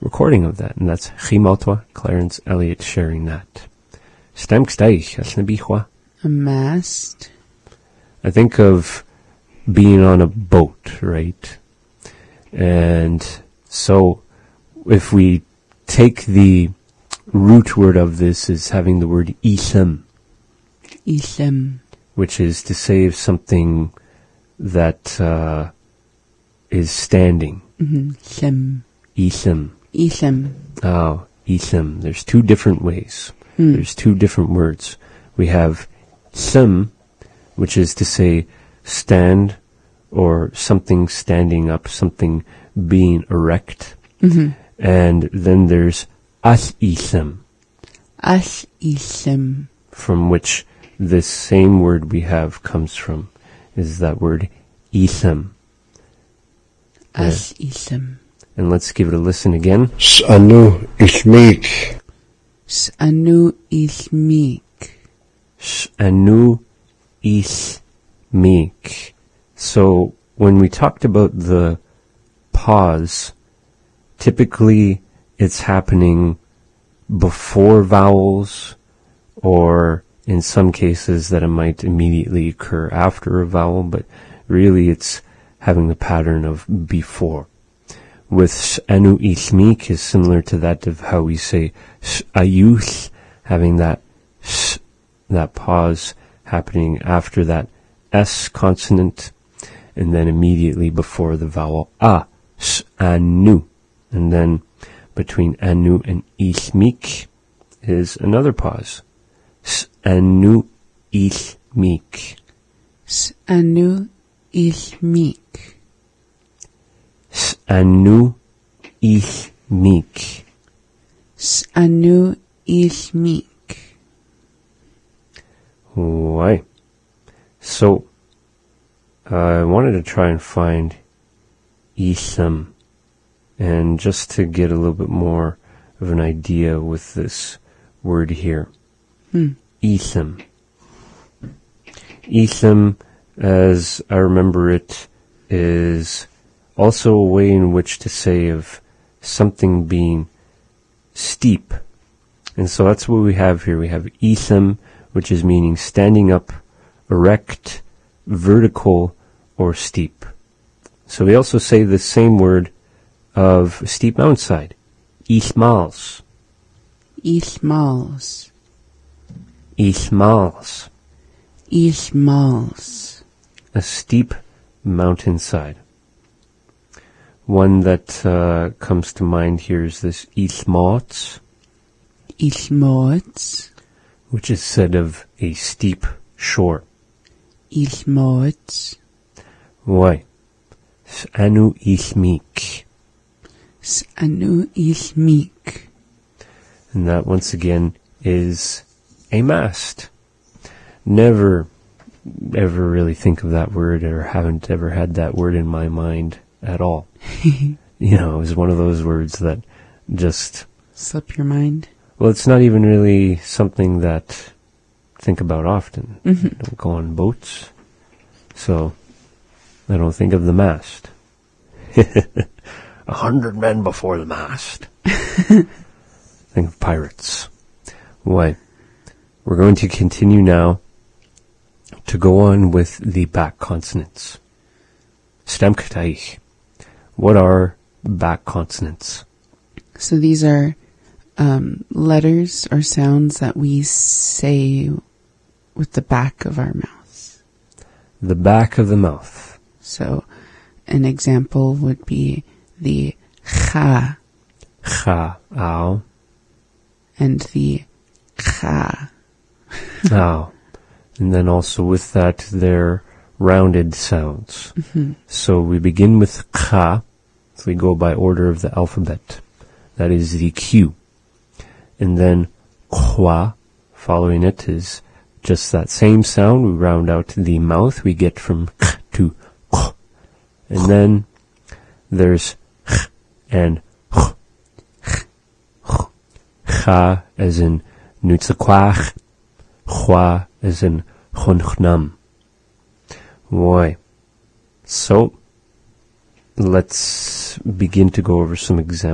recording of that, and that's Chimotwa, Clarence Elliott sharing that. Stemksteich, Asnabichwa. A mast. I think of being on a boat, right? And so if we take the root word of this as having the word isem, which is to say of something that is standing. Isem. Oh, isem. There's two different ways. There's two different words. We have sem, which is to say stand, or something standing up, something being erect. And then there's as-isem. As-isem. From which this same word we have comes from, is that word isem. As-isem. And let's give it a listen again. S'anu ismik. S'anu ismik. S'anu ismik. So when we talked about the pause, typically it's happening before vowels, or in some cases that it might immediately occur after a vowel, but really it's having the pattern of before. With s'anu ismik is similar to that of how we say s'ayuth, having that pause happening after that S consonant, and then immediately before the vowel A, s'anu. And then between anu and ismik is another pause. S'anu ismik. S'anu ismik. S'anu ismik. S'anu ismik. Right. So, I wanted to try and find isem, and just to get a little bit more of an idea with this word here. Isem. Isem, as I remember it, is also a way in which to say of something being steep. And so that's what we have here. We have isem, which is meaning standing up, erect, vertical, or steep. So we also say the same word of steep mountainside. Ismals. Ismals. Ismals. Ismals. A steep mountainside. One that comes to mind here is this ismots. Ismots. Which is said of a steep shore. Ismots. Why? S'anu ismik. S'anu ismik. And that once again is a mast. Never ever really think of that word, or haven't ever had that word in my mind at all. You know, it was one of those words that just slip your mind. Well, it's not even really something that I think about often. I don't go on boats, so I don't think of the mast. 100 men before the mast. Think of pirates. Why? We're going to continue now to go on with the back consonants. Stemkteich. What are back consonants? So these are letters or sounds that we say with the back of our mouths. The back of the mouth. So an example would be the cha. Cha, ow. And the cha. Ow. And then also with that, they're rounded sounds. So we begin with cha. So we go by order of the alphabet. That is the Q. And then khwa, following it, is just that same sound. We round out the mouth. We get from k to k. And then there's ch and ch. Cha as in nutzakwach. Khwa as in chonchnam. Why? So, let's begin to go over some examples.